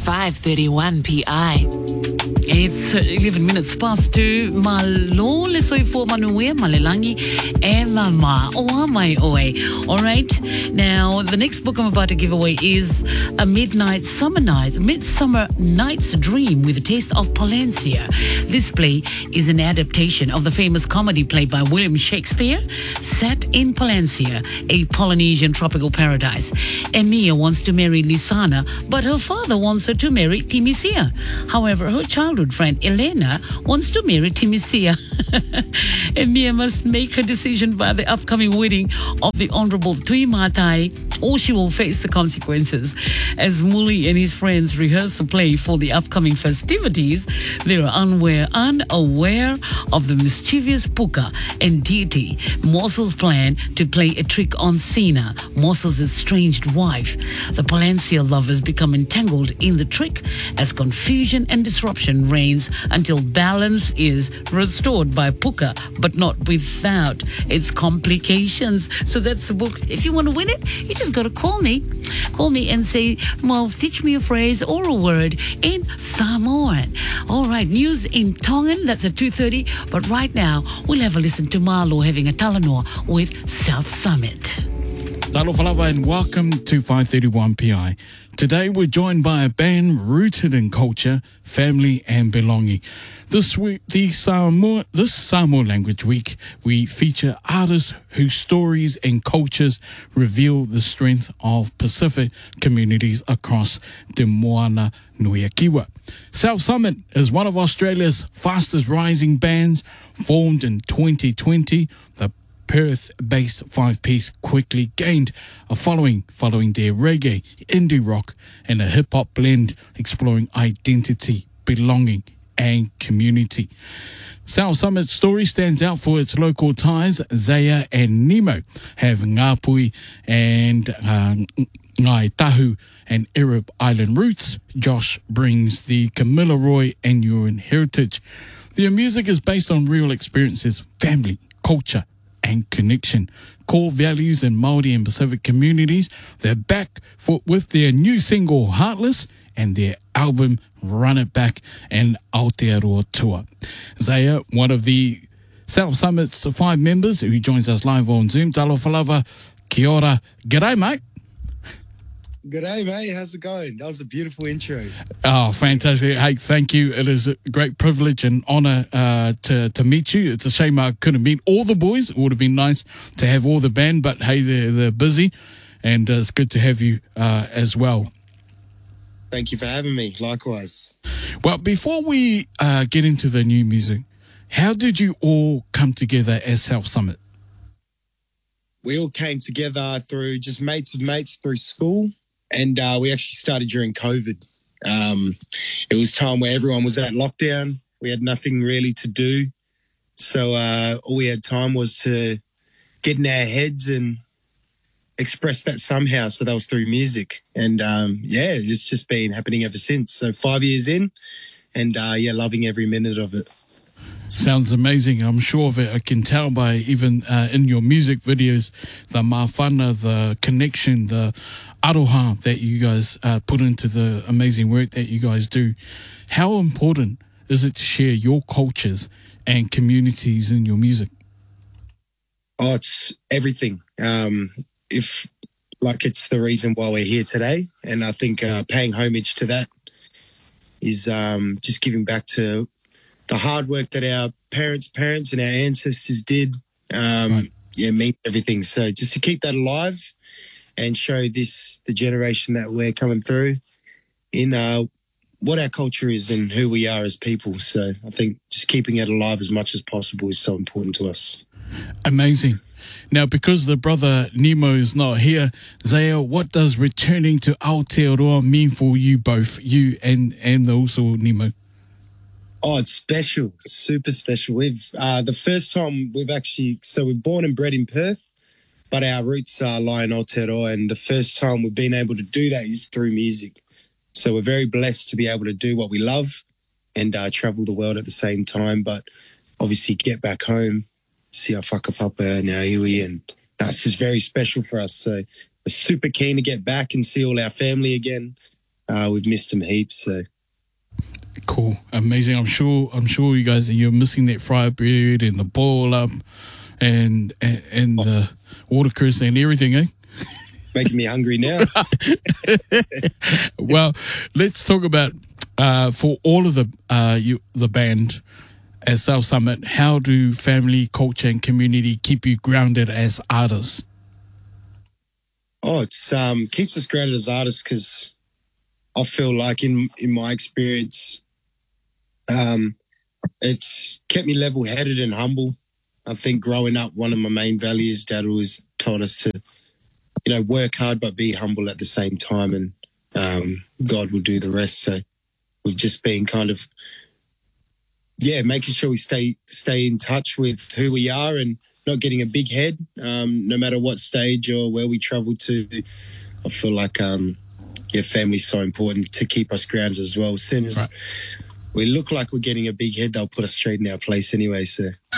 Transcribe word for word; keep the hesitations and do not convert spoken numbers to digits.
five thirty-one P I. It's eleven minutes past two. Malo le soifo manue malelangi e mama o mai oe. All right. Now, the next book I'm about to give away is A Midnight Summer Night, Midsummer Night's Dream with a Taste of Palencia. This play is an adaptation of the famous comedy play by William Shakespeare, set in Palencia, a Polynesian tropical paradise. Emilia wants to marry Lisana, but her father wants her to marry Timisia. However, her childhood friend Elena wants to marry Timisia. Emilia must make her decision by the upcoming wedding of the Honorable Tui Matai, or she will face the consequences. As Muli and his friends rehearse the play for the upcoming festivities, they are unaware, unaware of the mischievous Puka and deity Morsel's plan to play a trick on Sina, Morsel's estranged wife. The Palencia lovers become entangled in the trick as confusion and disruption reigns until balance is restored by Puka, but not without its complications. So that's the book. If you want to win it, you just got to call me. Call me and say, well, teach me a phrase or a word in Samoan. All right, news in Tongan, that's at two thirty. But right now, we'll have a listen to Marlo having a talanoa with South Summit. Talo Falava and welcome to five thirty-one P I. Today we're joined by a band rooted in culture, family and belonging. This week, the Samoa, this Samoa Language Week, we feature artists whose stories and cultures reveal the strength of Pacific communities across Te Moana Nui a Kiwa. South Summit is one of Australia's fastest rising bands. Formed in twenty twenty, the Perth-based five-piece quickly gained a following following their reggae, indie rock and a hip-hop blend exploring identity, belonging and community. South Summit's story stands out for its local ties. Zaya and Nemo have Ngāpui and uh, Ngai Tahu and Arab Island roots. Josh brings the Kamilaroi Annuan heritage. Their music is based on real experiences, family, culture and connection, core values in Māori and Pacific communities. They're back for, with their new single Heartless and their album Run It Back and Aotearoa Tour. Zaya, one of the South Summit's five members who joins us live on Zoom. Talo Falava, kia ora. G'day, mate. G'day, mate. How's it going? That was a beautiful intro. Oh, fantastic. Hey, thank you. It is a great privilege and honour uh, to, to meet you. It's a shame I couldn't meet all the boys. It would have been nice to have all the band, but hey, they're, they're busy, and uh, it's good to have you uh, as well. Thank you for having me. Likewise. Well, before we uh, get into the new music, how did you all come together as South Summit? We all came together through just mates of mates through school. And uh, we actually started during COVID. Um, it was time where everyone was at lockdown. We had nothing really to do. So uh, all we had time was to get in our heads and express that somehow. So that was through music. And, um, yeah, it's just been happening ever since. So five years in and, uh, yeah, loving every minute of it. Sounds amazing. I'm sure of it. I can tell by even uh, in your music videos, the mawhana, the connection, the aroha that you guys uh, put into the amazing work that you guys do. How important is it to share your cultures and communities in your music? Oh, it's everything. Um, if like it's the reason why we're here today, and I think uh, paying homage to that is um, just giving back to the hard work that our parents' parents and our ancestors did. Um, right. Yeah, mean everything. So just to keep that alive and show this, the generation that we're coming through in uh, what our culture is and who we are as people. So I think just keeping it alive as much as possible is so important to us. Amazing. Now, because the brother Nemo is not here, Zaya, what does returning to Aotearoa mean for you both, you and, and also Nemo? Oh, it's special. It's super special. We've uh, the first time we've actually, so we're born and bred in Perth, but our roots are lie in Aotearoa, and the first time we've been able to do that is through music. So we're very blessed to be able to do what we love and uh, travel the world at the same time, but obviously get back home, see our whakapapa and our iwi, and that's just very special for us. So we're super keen to get back and see all our family again. uh, we've missed them heaps. So Cool, amazing. I'm sure. I'm sure you guys you're missing that fryer bread and the boil up, and and, and oh. the watercress and everything, eh? Making me hungry now. Well, let's talk about uh, for all of the uh, you, the band at South Summit. How do family, culture, and community keep you grounded as artists? Oh, it's um keeps us grounded as artists because I feel like in in my experience, um, it's kept me level-headed and humble. I think growing up, one of my main values, Dad always taught us to, you know, work hard but be humble at the same time, and um, God will do the rest. So we've just been kind of, yeah, making sure we stay stay in touch with who we are and not getting a big head, um, no matter what stage or where we travel to. I feel like, um, yeah, family's so important to keep us grounded as well. As soon as right. we look like we're getting a big head, they'll put us straight in our place anyway. So.